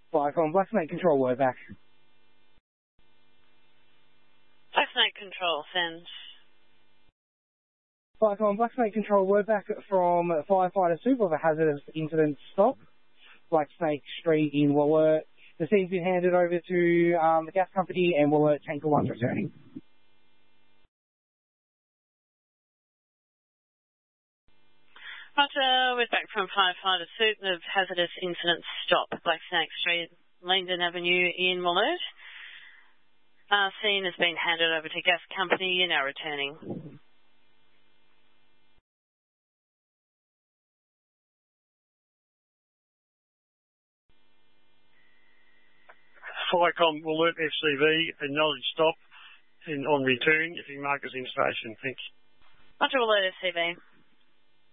Flycom, Black Snake Control, word back. Black Snake Control, send. Flycom, Black Snake Control, word back from firefighter super of a hazardous incident stop. Black Snake Street in Wollert. The scene's been handed over to the gas company and Wollert Tanker 1's returning. Roger, we're back from firefighter suit of hazardous incident stop. Black Snake Street, Langdon Avenue in Wollert. Scene has been handed over to gas company. You're now returning. Flycom will alert FCV, acknowledge stop, and on return, if you mark us in station. Thanks. Roger, alert FCV.